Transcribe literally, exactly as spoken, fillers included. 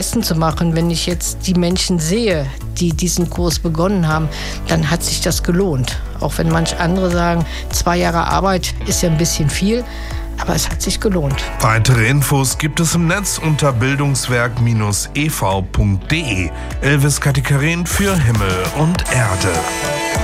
Kosten zu machen. Wenn ich jetzt die Menschen sehe, die diesen Kurs begonnen haben, dann hat sich das gelohnt. Auch wenn manch andere sagen, zwei Jahre Arbeit ist ja ein bisschen viel, aber es hat sich gelohnt. Weitere Infos gibt es im Netz unter bildungswerk Bindestrich e v punkt de. Elvis Katikarin für Himmel und Erde.